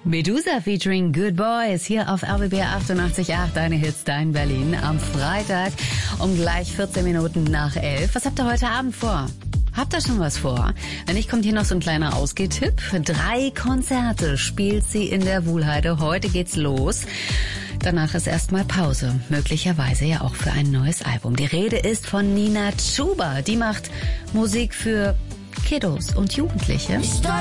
Medusa featuring Good Boys hier auf RBB 88.8, deine Hits, dein Berlin am Freitag um gleich 14 Minuten nach 11. Was habt ihr heute Abend vor? Habt ihr schon was vor? Wenn nicht, kommt hier noch so ein kleiner Ausgehtipp. 3 Konzerte spielt sie in der Wuhlheide. Heute geht's los. Danach ist erstmal Pause. Möglicherweise ja auch für ein neues Album. Die Rede ist von Nina Chuba. Die macht Musik für Kiddos und Jugendliche.